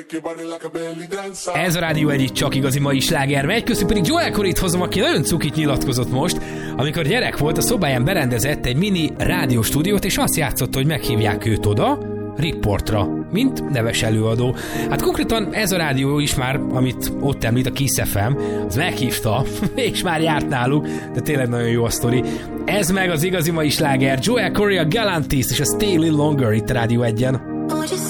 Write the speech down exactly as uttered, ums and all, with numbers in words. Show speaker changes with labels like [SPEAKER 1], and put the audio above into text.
[SPEAKER 1] Ez a Rádió egy csak igazi mai sláger megy, közül pedig Joel Corryt hozom, aki nagyon cukit nyilatkozott most, amikor gyerek volt, a szobáján berendezett egy mini rádióstúdiót, és azt játszott, hogy meghívják őt oda, riportra, mint neves előadó. Hát konkrétan ez a rádió is már, amit ott említ, a Kiss ef em, az meghívta, és már járt náluk, de tényleg nagyon jó a sztori. Ez meg az igazi mai sláger, Joel Corry, a Galantis és a Stay a Little Longer itt a Rádió egyen.